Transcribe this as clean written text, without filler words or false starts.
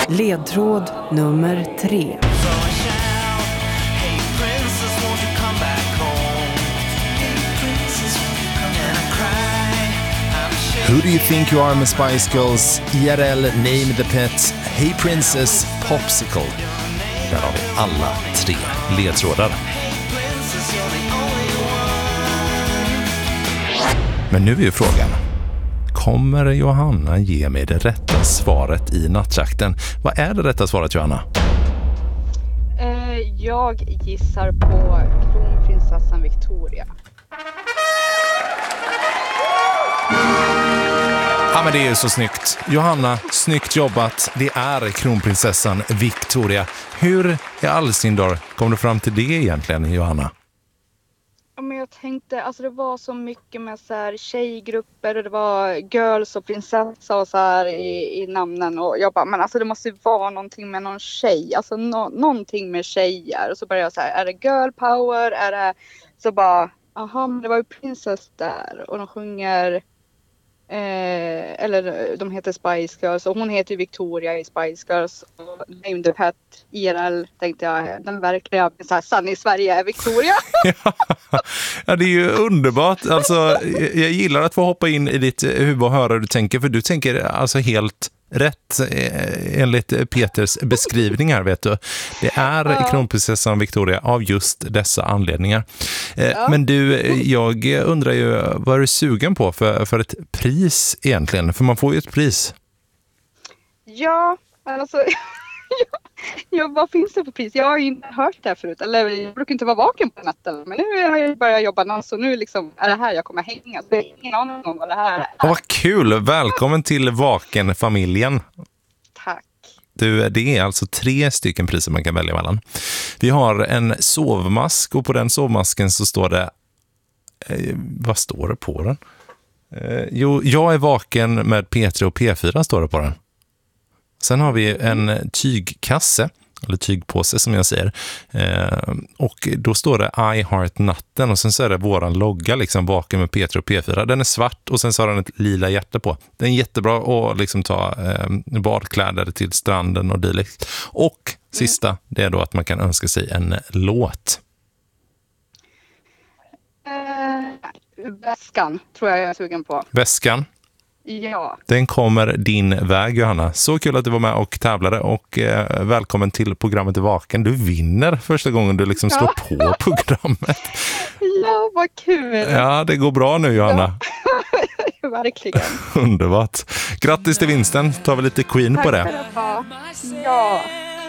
Ledtråd nummer 3. Who do you think you are med Spice Girls? IRL, Name the Pet, Hey Princess, Popsicle. Där har vi alla 3 ledtrådar. Men nu är ju frågan. Kommer Johanna ge mig det rätta svaret i nattjakten? Vad är det rätta svaret, Johanna? Jag gissar på kronprinsessan Victoria. Ja, men det är ju så snyggt. Johanna, snyggt jobbat. Det är kronprinsessan Victoria. Hur i all sin dag kom du fram till det egentligen, Johanna? Ja, men jag tänkte, alltså det var så mycket med så här tjejgrupper och det var girls och prinsessa och så här i namnen, och jag bara, men alltså det måste ju vara någonting med någon tjej, alltså någonting med tjejer, och så började jag så här, är det girl power, är det, så bara, aha, men det var ju princess där och de sjunger eller de heter Spice Girls och hon heter ju Victoria i Spice Girls och Name the Pet IRL, tänkte jag, den verkliga prinsessan i Sverige är Victoria. Ja, det är ju underbart. Alltså, jag gillar att få hoppa in i ditt huvud och höra hur du tänker, för du tänker alltså helt rätt enligt Peters beskrivningar, vet du. Det är kronprinsessan Victoria av just dessa anledningar. Men du, jag undrar ju, vad är du sugen på för ett pris egentligen? För man får ju ett pris. Ja, alltså vad finns det för pris? Jag har ju inte hört det här förut. Eller jag brukar inte vara vaken på natten. Men nu har jag börjat jobba natt, så nu liksom är det här jag kommer hänga. Så jag har ingen aning om vad det här är. Vad kul! Välkommen till Vaken-familjen. Tack. Du, det är alltså 3 stycken priser man kan välja mellan. Vi har en sovmask och på den sovmasken så står det... vad står det på den? Jo, jag är vaken med P3 och P4 står det på den. Sen har vi en tygkasse, eller tygpåse som jag säger. Och då står det I Heart Natten och sen så är det våran logga liksom, vaken med P3 och P4. Den är svart och sen så har den ett lila hjärta på. Den är jättebra att liksom ta badkläder till stranden och dylikt. Och sista, det är då att man kan önska sig en låt. Väskan tror jag är sugen på. Väskan? Ja. Den kommer din väg, Johanna. Så kul att du var med och tävlade och välkommen till programmet Vaken. Du vinner första gången du liksom slår på programmet. Ja, vad kul. Ja, det går bra nu, Johanna. Ja. Verkligen. Underbart. Grattis till vinsten. Tar vi lite Queen på det. Ja.